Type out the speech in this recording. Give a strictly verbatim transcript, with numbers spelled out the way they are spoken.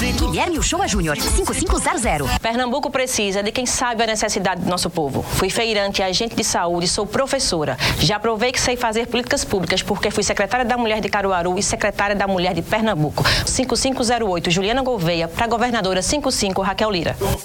Guilherme Uchoa Júnior, cinco cinco zero zero. Pernambuco precisa de quem sabe a necessidade do nosso povo. Fui feirante, agente de saúde, sou professora. Já provei que sei fazer políticas públicas porque fui secretária da Mulher de Caruaru e secretária da Mulher de Pernambuco. cinco cinco zero oito, Juliana Gouveia, para governadora cinco cinco, Raquel Lira.